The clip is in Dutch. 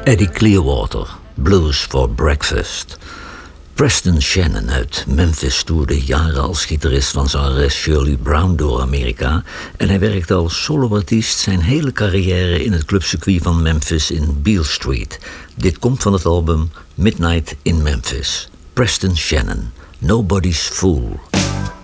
Eddie Clearwater, Blues for Breakfast. Preston Shannon uit Memphis toerde jaren als gitarist van zangeres Shirley Brown door Amerika en hij werkte als soloartiest zijn hele carrière in het clubcircuit van Memphis in Beale Street. Dit komt van het album Midnight in Memphis. Preston Shannon, Nobody's Fool.